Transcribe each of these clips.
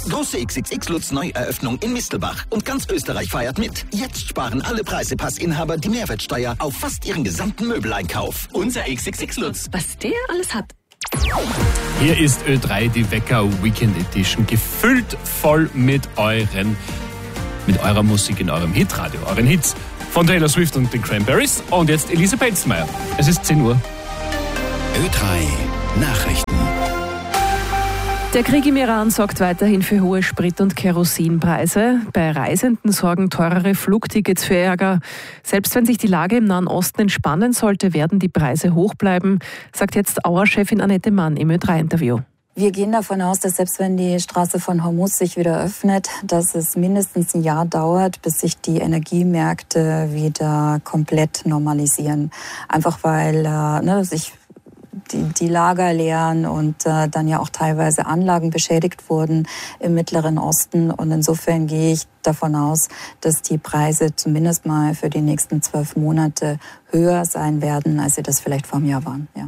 Große XXX Lutz Neueröffnung in Mistelbach. Und ganz Österreich feiert mit. Jetzt sparen alle Preisepassinhaber die Mehrwertsteuer auf fast ihren gesamten Möbeleinkauf. Unser XXX Lutz. Was der alles hat. Hier ist Ö3, die Wecker Weekend Edition, gefüllt voll mit eurer Musik in eurem Hitradio, euren Hits von Taylor Swift und den Cranberries. Und jetzt Elise Pelzmeier. Es ist 10 Uhr. Ö3 Nachrichten. Der Krieg im Iran sorgt weiterhin für hohe Sprit- und Kerosinpreise. Bei Reisenden sorgen teurere Flugtickets für Ärger. Selbst wenn sich die Lage im Nahen Osten entspannen sollte, werden die Preise hoch bleiben, sagt jetzt Auer-Chefin Annette Mann im Ö3-Interview. Wir gehen davon aus, dass selbst wenn die Straße von Hormuz sich wieder öffnet, dass es mindestens ein Jahr dauert, bis sich die Energiemärkte wieder komplett normalisieren. Einfach weil sich die Lager leeren und dann ja auch teilweise Anlagen beschädigt wurden im Mittleren Osten. Und insofern gehe ich davon aus, dass die Preise zumindest mal für die nächsten 12 Monate höher sein werden, als sie das vielleicht vor einem Jahr waren. Ja.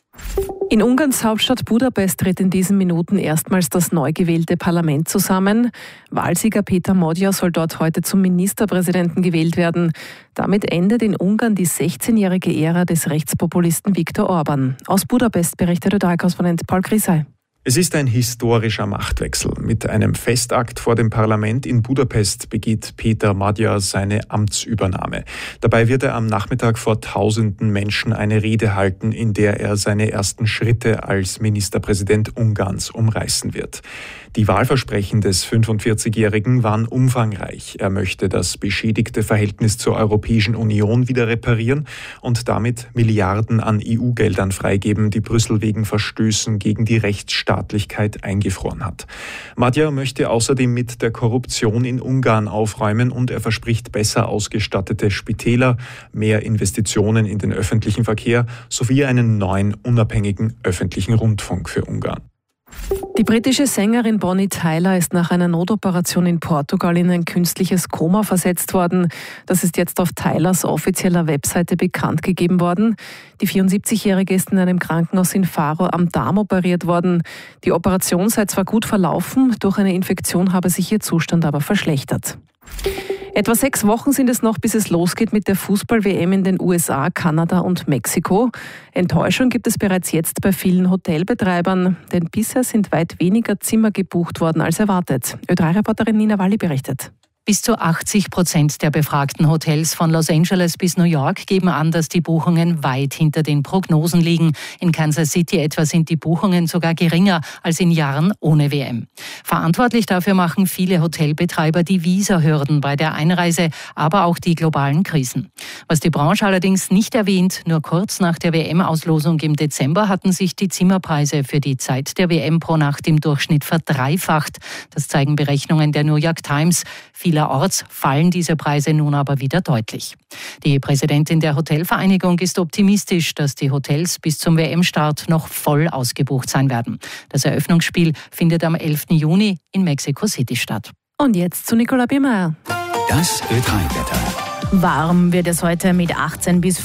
In Ungarns Hauptstadt Budapest tritt in diesen Minuten erstmals das neu gewählte Parlament zusammen. Wahlsieger Peter Magyar soll dort heute zum Ministerpräsidenten gewählt werden. Damit endet in Ungarn die 16-jährige Ära des Rechtspopulisten Viktor Orban. Aus Budapest berichtet ÖDREI-Korrespondent Paul Grisey. Es ist ein historischer Machtwechsel. Mit einem Festakt vor dem Parlament in Budapest begeht Peter Magyar seine Amtsübernahme. Dabei wird er am Nachmittag vor tausenden Menschen eine Rede halten, in der er seine ersten Schritte als Ministerpräsident Ungarns umreißen wird. Die Wahlversprechen des 45-Jährigen waren umfangreich. Er möchte das beschädigte Verhältnis zur Europäischen Union wieder reparieren und damit Milliarden an EU-Geldern freigeben, die Brüssel wegen Verstößen gegen die Rechtsstaatlichkeit eingefroren hat. Magyar möchte außerdem mit der Korruption in Ungarn aufräumen und er verspricht besser ausgestattete Spitäler, mehr Investitionen in den öffentlichen Verkehr sowie einen neuen, unabhängigen öffentlichen Rundfunk für Ungarn. Die britische Sängerin Bonnie Tyler ist nach einer Notoperation in Portugal in ein künstliches Koma versetzt worden. Das ist jetzt auf Tylers offizieller Webseite bekannt gegeben worden. Die 74-Jährige ist in einem Krankenhaus in Faro am Darm operiert worden. Die Operation sei zwar gut verlaufen, durch eine Infektion habe sich ihr Zustand aber verschlechtert. Etwa 6 Wochen sind es noch, bis es losgeht mit der Fußball-WM in den USA, Kanada und Mexiko. Enttäuschung gibt es bereits jetzt bei vielen Hotelbetreibern, denn bisher sind weit weniger Zimmer gebucht worden als erwartet. Ö3-Reporterin Nina Walli berichtet. Bis zu 80% der befragten Hotels von Los Angeles bis New York geben an, dass die Buchungen weit hinter den Prognosen liegen. In Kansas City etwa sind die Buchungen sogar geringer als in Jahren ohne WM. Verantwortlich dafür machen viele Hotelbetreiber die Visahürden bei der Einreise, aber auch die globalen Krisen. Was die Branche allerdings nicht erwähnt, nur kurz nach der WM-Auslosung im Dezember hatten sich die Zimmerpreise für die Zeit der WM pro Nacht im Durchschnitt verdreifacht. Das zeigen Berechnungen der New York Times. Vielerorts fallen diese Preise nun aber wieder deutlich. Die Präsidentin der Hotelvereinigung ist optimistisch, dass die Hotels bis zum WM-Start noch voll ausgebucht sein werden. Das Eröffnungsspiel findet am 11. Juni in Mexico City statt. Und jetzt zu Nicola Biermeier. Das Ö3-Wetter. Warm wird es heute mit 18 bis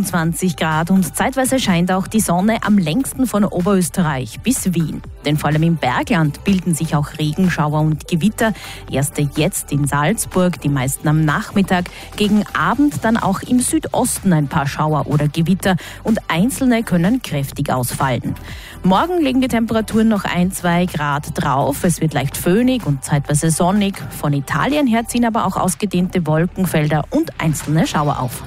25 Grad und zeitweise scheint auch die Sonne am längsten von Oberösterreich bis Wien. Denn vor allem im Bergland bilden sich auch Regenschauer und Gewitter. Erste jetzt in Salzburg, die meisten am Nachmittag. Gegen Abend dann auch im Südosten ein paar Schauer oder Gewitter und einzelne können kräftig ausfallen. Morgen legen die Temperaturen noch 1-2 Grad drauf. Es wird leicht föhnig und zeitweise sonnig. Von Italien her ziehen aber auch ausgedehnte Wolkenfelder und einzelne Schauer auf.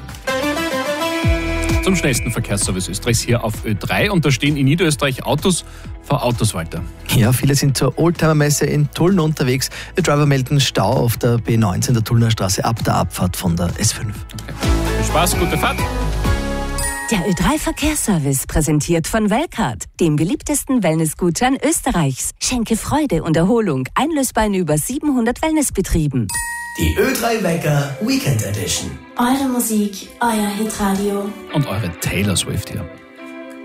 Zum schnellsten Verkehrsservice Österreichs hier auf Ö3 und da stehen in Niederösterreich Autos vor Autos, Walter. Ja, viele sind zur Oldtimer-Messe in Tulln unterwegs. Die Driver melden Stau auf der B19 der Tullner Straße ab der Abfahrt von der S5. Okay. Viel Spaß, gute Fahrt. Der Ö3-Verkehrsservice präsentiert von Welcard, dem beliebtesten Wellnessgutschein Österreichs. Schenke Freude und Erholung, einlösbar in über 700 Wellnessbetrieben. Die Ö3-Wecker Weekend Edition. Eure Musik, euer Hitradio. Und eure Taylor Swift hier.